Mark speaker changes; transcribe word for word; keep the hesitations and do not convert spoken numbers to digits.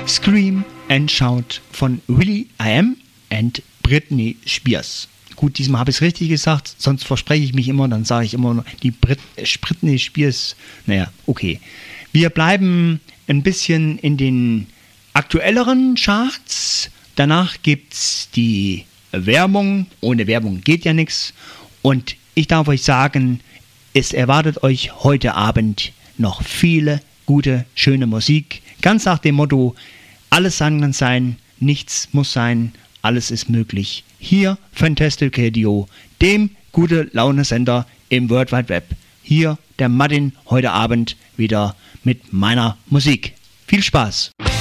Speaker 1: Scream and Shout von will.i.am and Britney Spears. Gut, diesmal habe ich es richtig gesagt, sonst verspreche ich mich immer, dann sage ich immer die Brit- Britney Spears. Naja, okay. Wir bleiben ein bisschen in den aktuelleren Charts. Danach gibt es die Werbung. Ohne Werbung geht ja nichts. Und ich darf euch sagen, es erwartet euch heute Abend noch viele gute, schöne Musik. Ganz nach dem Motto, alles kann sein, nichts muss sein, alles ist möglich. Hier Fantastic Radio, dem gute Laune-Sender im World Wide Web. Hier der Martin heute Abend wieder mit meiner Musik. Viel Spaß!